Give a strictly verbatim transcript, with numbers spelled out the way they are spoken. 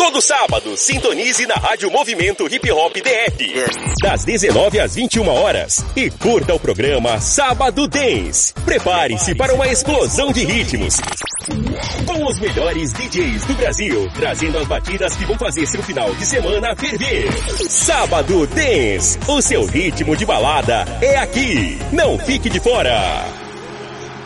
Todo sábado, sintonize na Rádio Movimento Hip Hop D F. Das dezenove às vinte e uma horas. E curta o programa Sábado Dance. Prepare-se para uma explosão de ritmos. Com os melhores D Js do Brasil, trazendo as batidas que vão fazer seu final de semana ferver. Sábado Dance, o seu ritmo de balada é aqui. Não fique de fora.